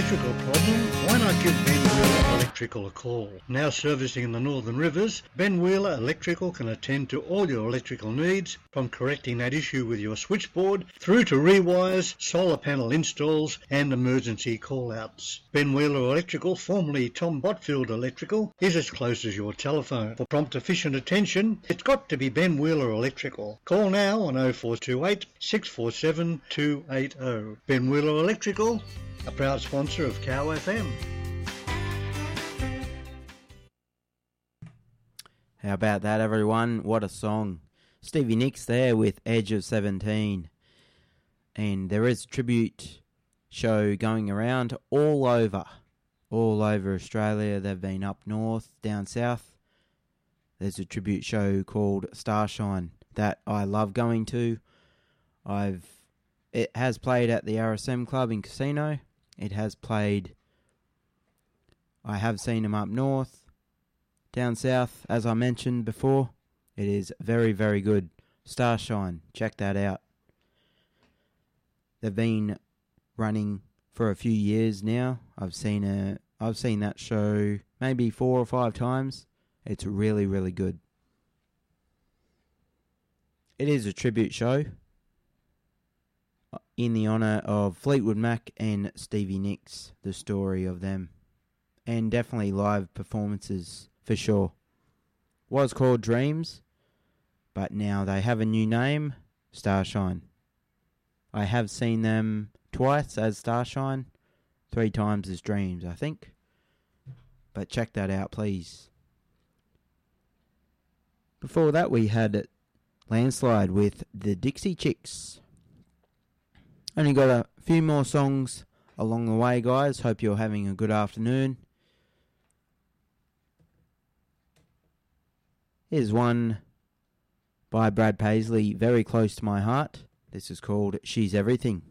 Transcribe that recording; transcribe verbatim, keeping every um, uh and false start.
electrical problem? Why not give Ben Wheeler Electrical a call? Now servicing in the Northern Rivers, Ben Wheeler Electrical can attend to all your electrical needs, from correcting that issue with your switchboard through to rewires, solar panel installs and emergency call-outs. Ben Wheeler Electrical, formerly Tom Botfield Electrical, is as close as your telephone. For prompt efficient attention, it's got to be Ben Wheeler Electrical. Call now on oh four two eight, six four seven, two eight oh. Ben Wheeler Electrical, a proud sponsor of Cow F M. How about that, everyone? What a song. Stevie Nicks there with Edge of seventeen. And there is a tribute show going around all over. All over Australia. They've been up north, down south. There's a tribute show called Starshine that I love going to. I've It has played at the R S M Club in Casino. It has played... I have seen them up north, down south, as I mentioned before. It is very, very good. Starshine, check that out. They've been running for a few years now. I've seen a, I've seen that show maybe four or five times. It's really, really good. It is a tribute show in the honour of Fleetwood Mac and Stevie Nicks, the story of them. And definitely live performances for sure. Was called Dreams, but now they have a new name, Starshine. I have seen them twice as Starshine, three times as Dreams, I think. But check that out, please. Before that, we had Landslide with the Dixie Chicks. Only got a few more songs along the way, guys. Hope you're having a good afternoon. Here's one by Brad Paisley, very close to my heart. This is called She's Everything.